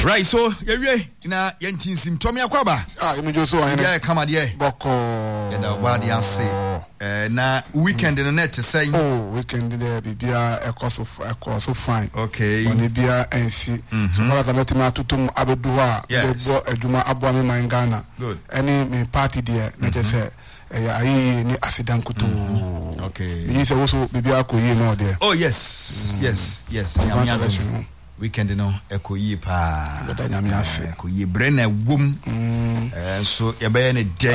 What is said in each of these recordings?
Right, so yewe ina yentin symptom yakwaba. You just so yeah, come on there. Boko. Na wadi anse. Na weekend in the net say. Oh, weekend there bibia a course so fine. Okay. On bibia NC. So mara da metima tutum abeduwa ebo eduma abwa me mangana. Good. Any me party there na just say ayi ni accident kutu. Okay. You say also bibia ko yi no there. Oh yes. Yes. Weekend no ekoyi pa nyame ase ekoyi brena wom so ye be ne den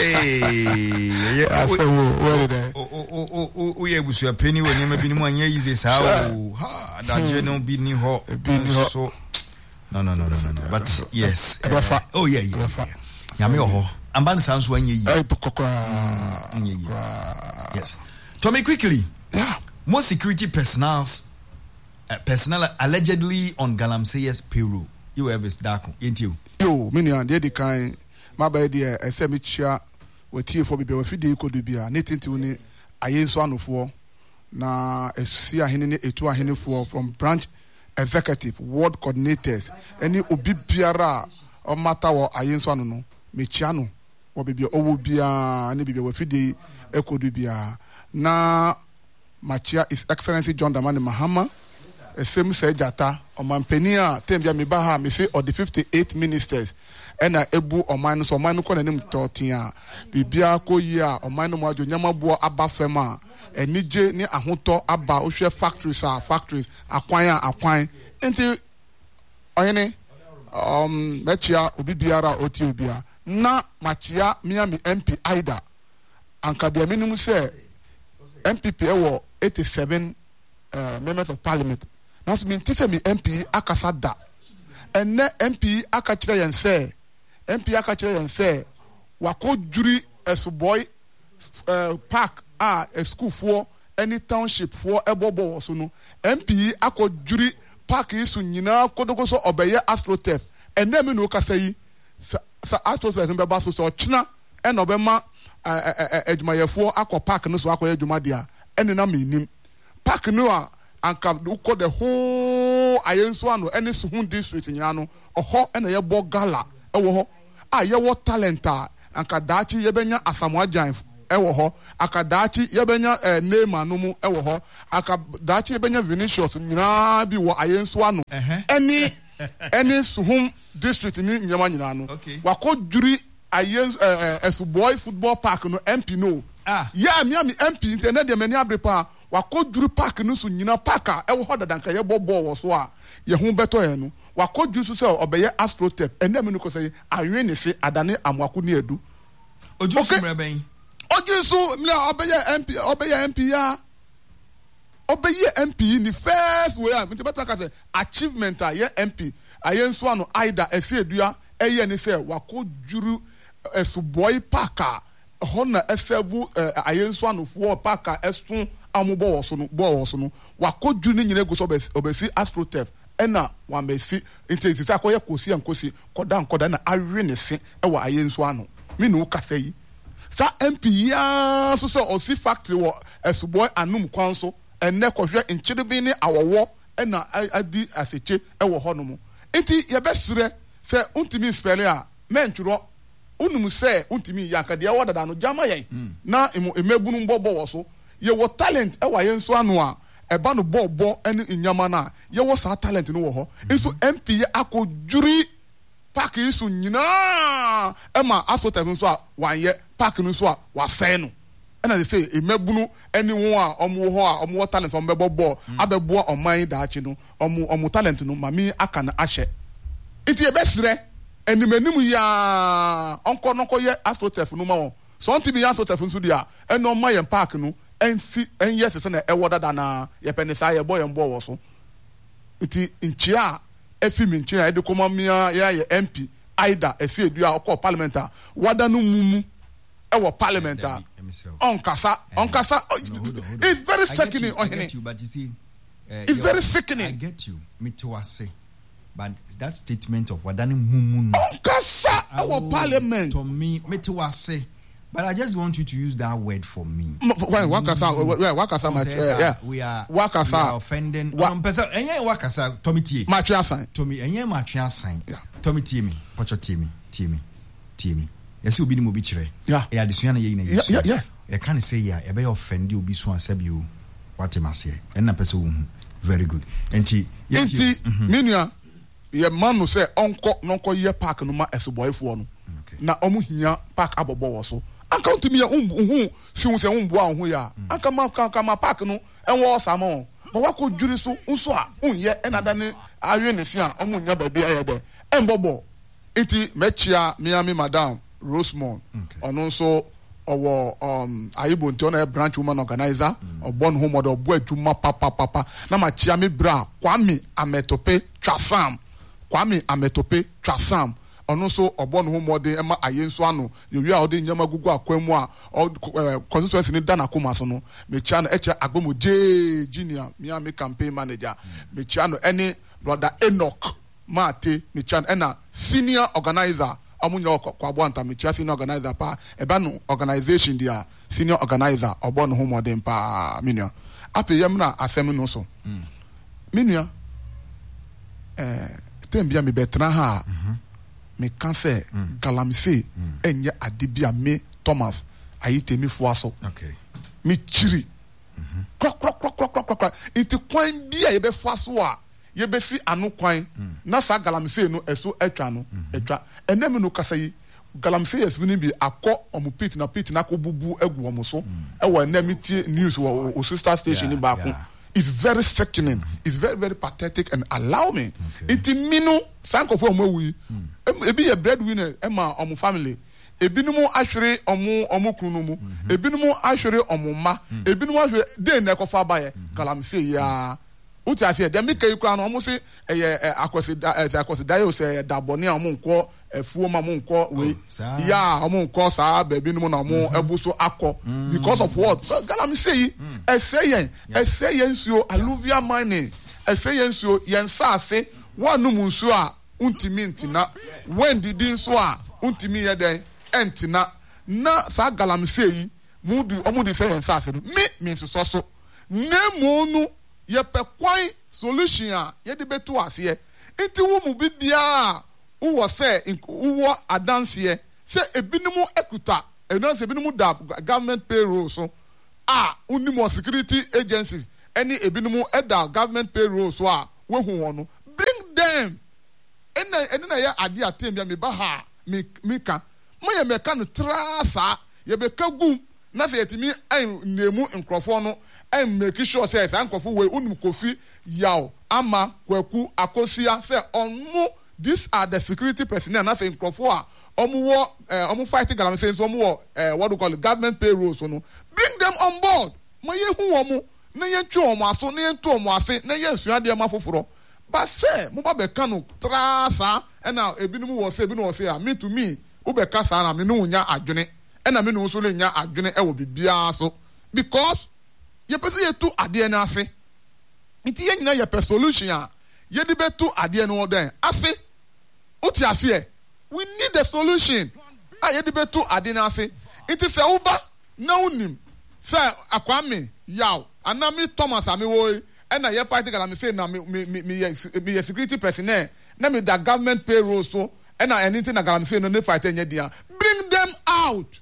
o ye busu apeni woni ma bi ni mo anya yize sa ha daje no bi ni ho so no but yes oh yeah nyame ho amban san so anya yi yes to me quickly more security personnel allegedly on Galamsey's payroll. You have this dark into you. Minion, they kind my baby, a semi-chair with tea for people. If you could be a knitting to me, I use one of war. Now, a see a henny a 2 henny for from branch executive, ward coordinators, any Obibiara or matter or I use one no, Michiano, or be Obia, and be with the echo dubia. Now, Machia is Excellency John Damani Mahama. Same say jata omanpenia tembia mibaha me say or the 58 ministers ena ebu oman so oman ko nanim totia bibia ko yi a oman no adwo nyamaboa aba fema enije ni ahoto aba ohwe factories akwan enti oyene mechia obibiara oti obia na machia miami MP Aida anka bia minimum say MPP ewo 87 members of parliament. Now, me tife me MP akasada. And ne MP akachire yen say, wako juri boy park a school for any township for ebobo so no. MP ako juri park isu nyina kodogo so obeye astrotef. And ne me no kasayi sa astrotef be ba so china en obema edwumayefo akọ park no so akọ edwuma dia. En na me nim. Park no a anka uko the whole ayenso ano any suhun district nyano oho na ye bo gala ewo ho a ye wo talenta anka dachi ye benya asamoajan ewo ho aka dachi ye benya name no mu ewo ho aka dachi ye benya Vinicius nyina bi wo ayenso ano any suhun district ni nyama nyina no wako juri ayenso boy football park no MP no yeah me MP nte na de mani abrepa wakoduru park no so nyina parka e wo hoda danka ye bobo wo so a ye hu beto ye no wakoduru so se obeye astrotep enam no ko say awe ne se adane amwako ne adu ojusu mreben ojusu me obeye MP ya obeye MP ni first way am better ka say achievement a ye MP ayenso ano Aida efiedua eye ne se wakoduru boy parka hona esevu ayenso ano fo parka esun amubo wo so no wakodwu ni nyina gu so obesi astrotef ena wa mesi intensity akoye kosi ankosi koda na awe ne se e wa ayenso ano me no kafa yi sa MP ya so osi factory wo esuboy anum kwanso enne kohwe nchiribi ni awowo ena adi aseche e wo hono enti ye besire se untimi spele a menturo unum se untimi yakade wo dada no jama yen na emebunu mbobo wo so ye wo talent e wa yenso anu a e ba no bobo ene nyama na ye wo sa talent no wo ho nso MP ye akodjuri park isu nyina e ma asotef nso a wan ye park no so a wa fe no ena dey say emebunu ene wo a omo ho a omo talent from bebo abebo oman daachi no omo talent no mami aka na ahye iti e besire enimanimu ya onko nko ye asotef no ma wo so ontimi ya asotef nso dia ene o ma ye park no yes se na ewoda da na ye penisa ye boy mbo wo so iti nchia efimi nchia de komamia ye MP Aida efiedua okọ parliament wada no mumu ewo parliament onkasa it's very sickening but you see it's very sickening. I get you me to say but that statement of wada no mumu onkasa ewo parliament to me to say But I just want you to use that word for me. Why wakasa we are offending. Wakasa Tommy T. Matria sign. Tommy matria sign. Tommy T me. Watch your T me. Yes, you be no bichre. Yeah. Yeah, this one yeah. I can't say yeah. I be offend you be so and you. What am I say? And a person very good. Enti minia ye man no say onko ye park no ma esoboyfo no. Na omu hia park abobo wo so. Anka ntimi ya hu si hu se hu hu ya. Anka ma park no enwo osamo. But wako juri so nso a unye enada ne awe ne fi a omu nya ba bia ye de. Embobo. Enti mechia Miami Madam Rosemont. Ono so owo ayibo nti ona branch woman organizer obon home model bo adwuma papa na ma chia me bra Kwame Ametope Twasam ono so obon home model ema ayenso ano yewi a ode nyama gugu akwamu a constituency ni dana koma so no me chia no eche agbomo junior Miami campaign manager me chia no any brother Enoch Mate me chia na senior organizer amunyo kwa bwanta me chia senior organizer pa eba no organization dia senior organizer obon home model pa minua ape yam na asem no so minua tembia me betra ha me kanse galamse enye adibia me Thomas ayitemi fuaso okay me chiri krok iti kwan bia ye be fuaso a ye be fi anu kwan na sa galamse no eso etwa no etwa enem no kasa yi galamse yes bi ni bi akọ omupit na kobubu egu omuso e wa enemiti news wo sister station ni ba ko. It's very sickening. It's very, very pathetic and alarming. Iti minu sanko fo mo wi. Ebi ye breadwinner ema omu family. Ebi numu ahwere omu kunu mu. Ebi numu ahwere omu ma. Ebi numu ahwere dey na ekofa baye. Galamse ya. Uti ase dem bi kai kura no omu se akosi dai o se dabone omu nko efuo ma mu nko we. Ya omu nko sa baby numu na omu ebuso akọ because of what? Galamse yi eseyen nsuo alluvial mining eseyen nsuo yensase wanu munsuo a untimi ntina when didi nso a untimi ye den entina na sa galamse yi mudu omudi se yensase no me nso so nemonu ye pekwan solution a ye de betu ase enti wo mu bibia wo se wo adanse se ebinumu ekuta eno se ebinumu da government payroll so unimo security agencies any ebinumu eda government payroll so a we hu won bring them ena ya ade atembia me ba ha me ka moye me ka no trasa ye be ka gum na se yetimi nemu nkrofo no make sure say nkrofo we unum kofi yaw ama kwaku akosia say onmu these are the security personnel na say nkrofo a omu fighting galamse so omu what do call it government payroll so no bring them on board maye hu omu na ye twa omu aso na ye to omu ase na ye sua de ma foforo but say mo ba be ka no trasa na ebinum wo say ebinum wo say me to me wo be ka sa na me no nya adwene na me no so le nya adwene e wo bibia so because ye pese ye to ade na ase nti ye nyina ye per solution a ye de betu ade no den ase uti ase we need a solution ye de betu ade na ase nti se wo ba na unim se Akwame yaw anami Thomas ami wo na ye fight gala say na me security personnel na me da government payroll so na anything na gala say no fight enya dia bring them out.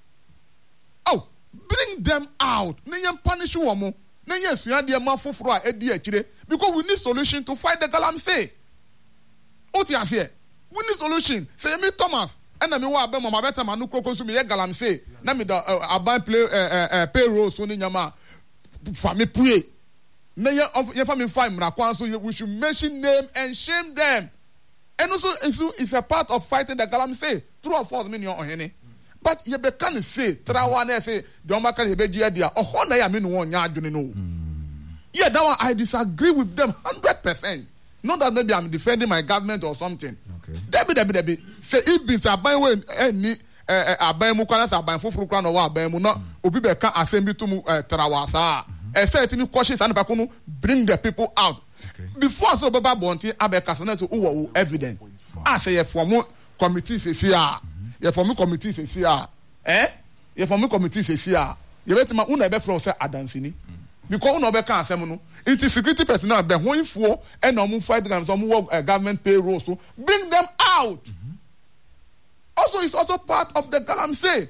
Bring them out. Na yen punish womo. Na yen sua de ma foforo a edi akire because we need solution to fight the galamsey. Oti ase. We need solution. Say me Thomas na me wa abem ma beta ma no kroko so me ye galamsey. Na me da aban play payroll so ni nyama fa me pue. Na yen fa me find mra kwan so we should mention name and shame them. And also it's a part of fighting the galamsey. True or false mean your ohene. But you be can say trawa na say don't make you be dia oh na ya me no nya adwene no. Yeah, that one I disagree with them 100%. Not that maybe I'm defending my government or something. Okay. Debi say if been aban we any aban mu kwana aban foforo kwana wa aban mu no obi be kan asem bi to mu trawa sa. Say it ni questions and people bring the people out. Okay. Before so baba bonti abeka so na to wo evidence. Say for committee say here. Yeah, for me committee say here. If for me committee says here, you better ma una be from say adansini. Because una be can asem no. It is security personnel be when for and no fight and some government payroll so bring them out. Also it's also part of the Galamsey.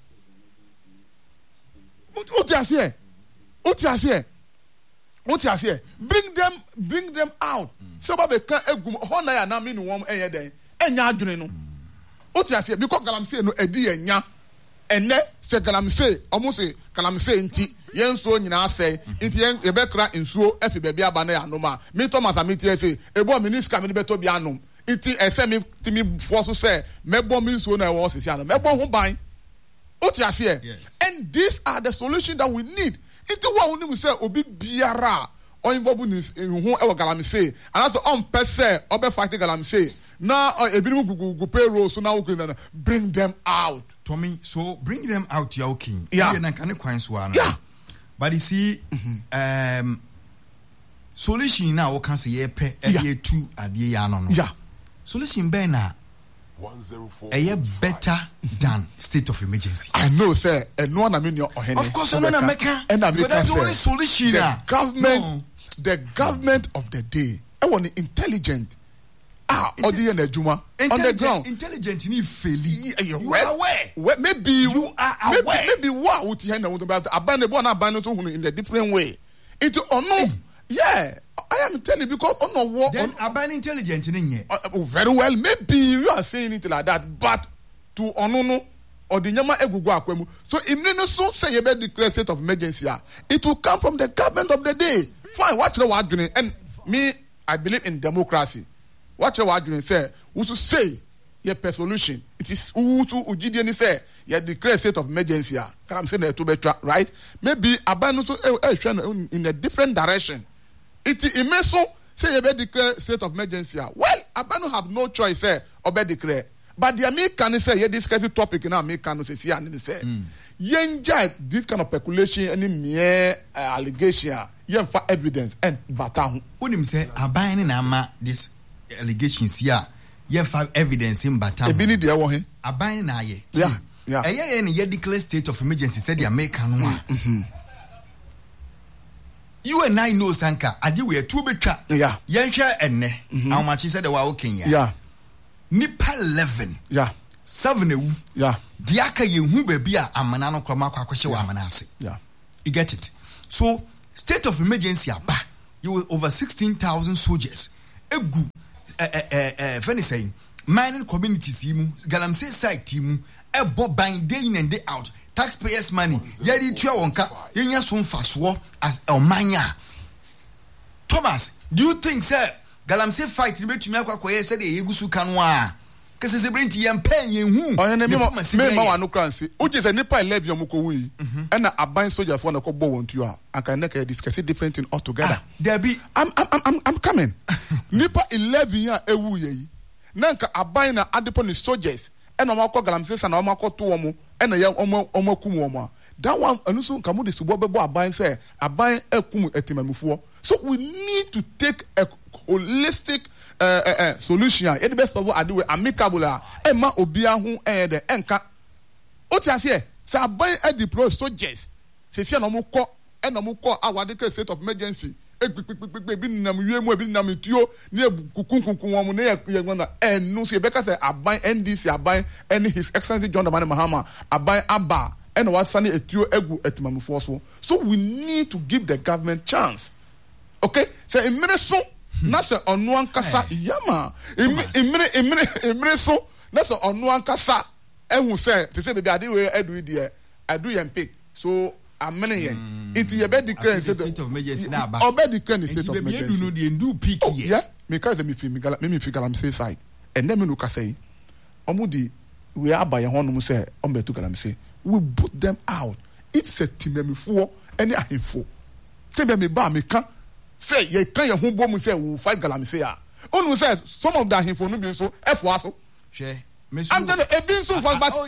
What you say? Bring them out. So ba be kan egum ho na ya na me no wom eye den. Enya adwene no. What you say? Because Galamsey no edi enya. Ene se Galamsey, almost say Galamsey nti yen so nyina asey. Nti yen ye be kra nsuo efi bebia aba na ya no ma. Me Thomas amiti say ebo minister me beto bia nom. Nti efe me timi force say mebo me nsuo na e wo sisi ano. Mebo ho ban. What you say? And these are the solutions that we need. Into what we say obi biara or involved in who ever Galamsey and that's on per se obe fighting Galamsey now ebinim go payroll so now we can bring them out. Tommy, so bring them out, you're okay. Yeah. Yeah. But you see, solution now can say ye pe ye two at the ano. Yeah. Solution bena 104. Better than state of emergency. I know, sir. And no one I mean your of course, I'm not American. And but that's the only solution. The government of the day. I want intelligent. On the ground. Intelligent need fairly. You are aware. Maybe you are aware. Maybe what would you know about abandon in a different way? It or no. Yeah, I am telling you because no what then abandon intelligent in very well. Maybe you are saying it like that, but to onono or the nyama egugu akwemu. So imne so say about the state of emergency. It will come from the government of the day. Fine, watch the what doing. And me, I believe in democracy. Watch the what doing. Say, we should say your per solution. It is who to Ujidiani say you declare state of emergency. Can I'm saying to better right? Maybe abandon in a different direction. It may so say you declare state of emergency. Well, abandon have no choice say or declare. But the American say you discuss the topic in American say and say yenja this kind of speculation any mere allegation yen for evidence and batahu. Unim say abandon ama this allegations here. Yen for evidence in batahu. Ebini de wo he. Abandon na ye. Yeah. You declare state of emergency said the American one. You and I know Sanka. I do we two betra. Yeah. Yansha and how much he said the wow king. Yeah. Nipa 11. Yeah. 7. Yeah. Diaka you who be a manano kromaka kwashe wa manase. Yeah. You get it. So state of emergency aba. You will over 16,000 soldiers. Egu funny saying mining communities yimu Galamsey site yimu ebo buying day in and day out. Taxpayers' money. Yadi tua wonka. Yenya so mfaso as Elmania. Thomas, do you think sir Galamsey fight ni betumi akwakoye said e yegusu kanwa? Kese se brenti yem pen yenhu. Oyene me ma wanu kranse. Uji se nipa 11 yomko wi. And aban soldier for na ko bo wontu a. And can make discuss different thing altogether. There be I'm coming. Nipa 11 ya ewu ye. Nanka aban na adepo ni soldiers. And omako Galamsey sa na omako to omo. And ya omakum omo. That one anusu kamu de subo bebo aban say aban ekum etimamufuo. So we need to take a holistic solution. The best of what I do amicable. Emma obia hu the enka. Otiasie say aban e deploy soldiers. Se no mo ko e no mo ko awade state of emergency. Ebi nam wiemu ebi nam tuo ne kukunkun won ne ye gona enu se beka say aban NDC aban and his excellency John Dramani Mahama aban aba and what sani etuo egu etimamufo so we need to give the government chance. Okay, say emire so na say onu ankasa yama emire so na say onu ankasa ehun say baby ade we edu die adu yen pick so amene yen it ye be declare state of emergency na ba obe declare state of emergency no dey do pick here yeah me ka say me fi Galamsey side and then me no ka say omudi we abaye honum say ombetu Galamsey we put them out if say timemifo any ahinfo tell me ba me kan say ye kan ye hu bom say we fight Galamsey a onu say some of the ahinfo no be so efo aso hwe I'm telling you, a bin so fast, but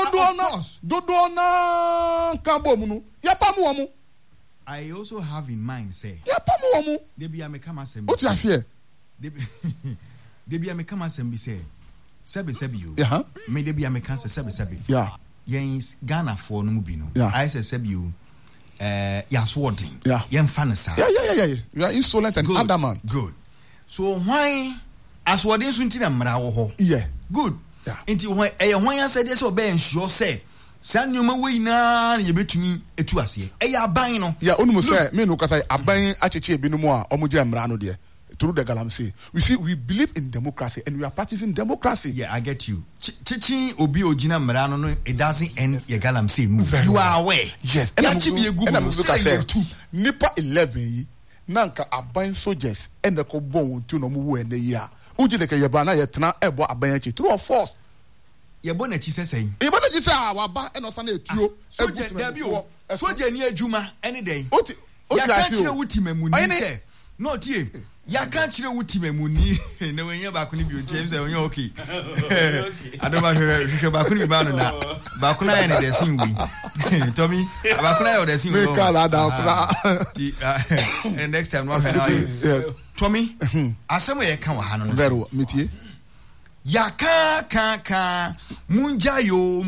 Dodo na Kabomu no. Yapamu. I also have in mind say. Yapamu. Debi amekama sembi. What you say? Debi amekama sembi say. Sebi you. Yeah. Me debi amekama sebi. Yeah. yens Ghana for no mu bi no I say you yaswording fan sa you are insolent and adamant. Good. So why aswording so ntina mra wo ho good nti why why say this obey ensure say san nyoma we na ye betumi etu ase aban no onum say me no kasa aban acheche ebinom a omogira mra no de through the Galamsey. We believe in democracy and we are practicing democracy. Yeah, I get you. Teaching obi ojina mra no it doesn't end your Galamsey move. You are aware. Yes. And I'm look at Nipa 11 nanka aban soldiers and the kobon to no mu en ya. Uji de ke yebana yetna ebo aban achi true or false. Yebo na chi say. Yebo na chi say awaba e no sa na etuo. Soldier there be o. Soldier ni adwuma any day. Ya ka kire wutimemu ni say. No tie. Ya can't chire wutimemuni na wenye ba kuni bi James e wenye okay adoma hwe ba kuni ba no na ba kuna ya ne desin wi Tommy ba kuna ya desin wi me kala da and next time no fa Tommy asem ye kan wa ha no very metie ya ka munjayo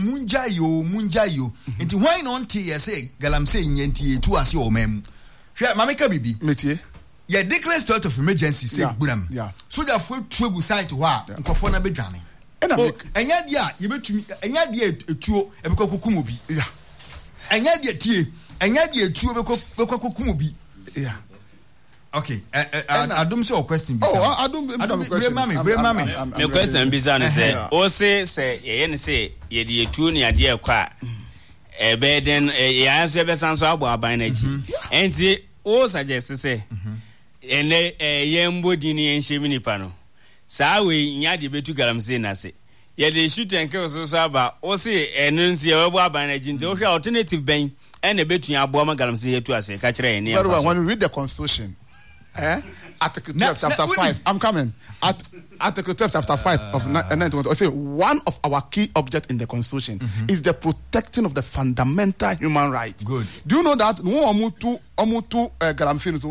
nti why no nti ye say Galamsey nyanti etu ase o mem hwe mameka bibi metie yeah, declare state of emergency say buram. So that for trouble site wa nkofo na bedwane. Enya dia ye betumi enya dia etuo ebekọ kokumu bi. Yeah. Enya dia tie, enya dia etuo bekọ kokumu bi. Yeah. Okay. Adum say question bi. Oh, Adum question. Mami. Me question bi say o say ye ne say ye di etuo ni ade ekwa ebe den ya so be sanso abo aban na chi. Enti o suggest say ene yembo dini enhemi nipa no saa we nya de betu Galamsey na se ye de shoot and kill so aba o se eno nsi e webo aban na jinte o hwe alternative ben ene betu nya abo ma Galamsey yetu ase ka kire ene when you read the constitution Article 12 chapter 5 I'm coming at Article 12 chapter 5 of 1920 I say one of our key objects in the constitution is the protecting of the fundamental human rights. Good. Do you know that no omutu Galamsey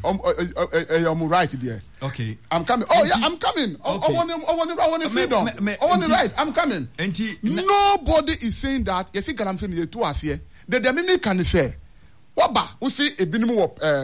to right there? Okay. I'm coming. Oh yeah, I'm coming. I want freedom. I want the right. I'm coming. Nobody is saying that if Galamsey is too here, the mimi can say Waba, we see a minimum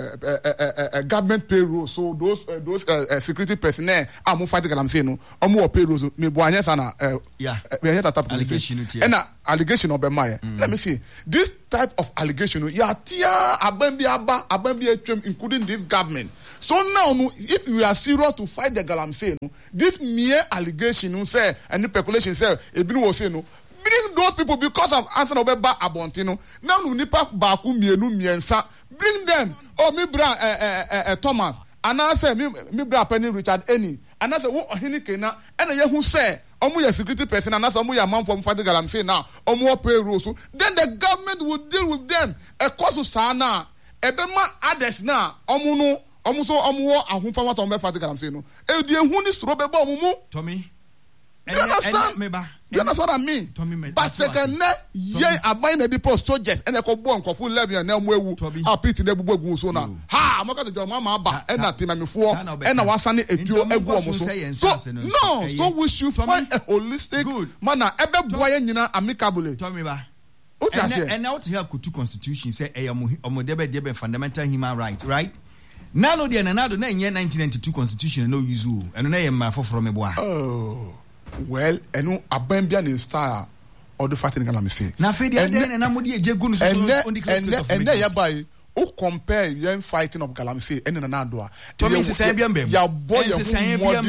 of government payroll. So those security personnel are more fighting Galamsey no, or more payrolls. Me boanya sana. Yeah. Allegation. And allegation of Bemaya. Let me see this type of allegation. Yeah, tia abembi etwem, including this government. So now, if we are serious to fight the Galamsey, this mere allegation, say and the speculation, say a bin was say no. Bring those people because of answer obeba abontino. Now nipa baku mienu miensa. Bring them. Oh mi bra Thomas. And I say mi bra Penny Richard Eni. And I say wo ohini kena. And ye who say omu ya security person and I say omu ya man from fighting Galamsey now. Omu payroll so. Then the government will deal with them. E kosu sana. Ebema others na omu no omu so omu wo ahunfa wa fighting Galamsey no. E die hu ni suro beba omu mu. Tommy. Do you understand? Do you understand what I mean? But second, ye abaying the post soldiers and a cobon for full levy and now we'll pity the bubu so now. Ha, I'm not going mama ba and that team before and I was sunny a duo so we should find a holistic manner ever boy amicably. Tommy ba. And now to help two constitution say a fundamental human right? Now no dear another 1992 constitution no use and I am from a boy. Oh. Well, enu abambia ni style or the fighting Galamsey. Na fe dia den na mo die jegunu so on the class. And ya buy o compare yen fighting of Galamsey and na do a. Tommy sesan bia mbem. Ya boy over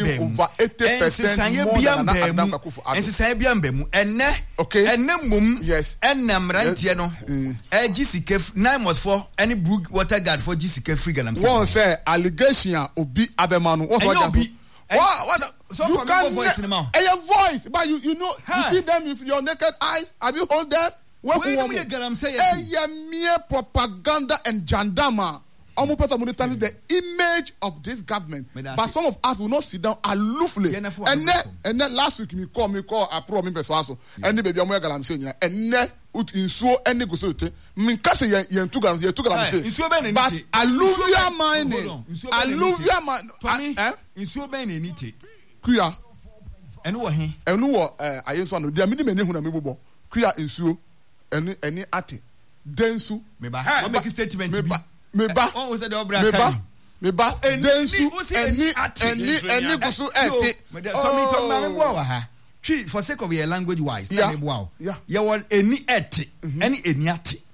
80% more than Adam Akufo. Sesan bia mbem. Enne mum. Yes. Ennam rantie no. GCK 9 was for any brook water guard for GCK free Galamsey. One say allegation obi abemanu. What? So you can voice in the mouth. A voice, but you know, you see them with your naked eyes. Have you heard them? Where do you get? I'm saying, mere propaganda and jandama. Almost the image of this government. But some of us will not sit down aloofly. And then last week me call I pro me also. And the baby I'm going to and then in so any go so me kase yen two Galamsey. But alluvial mining. Tommy, in so many need Kuya and what he and no ayenso no dia me de mani hu na me bobo kuya ensuo any ate densu meba what make statement bi meba on say the obra meba densu any kusu ate to me wa ha twi for sake of your language wise na me boa you want any ate any ate